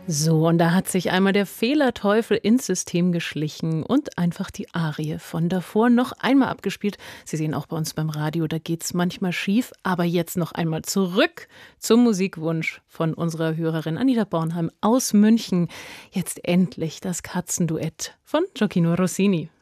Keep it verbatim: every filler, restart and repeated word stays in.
So, und da hat sich einmal der Fehlerteufel ins System geschlichen und einfach die Arie von davor noch einmal abgespielt. Sie sehen auch bei uns beim Radio, da geht's manchmal schief. Aber jetzt noch einmal zurück zum Musikwunsch von unserer Hörerin Anita Bornheim aus München. Jetzt endlich das Katzenduett von Gioacchino Rossini.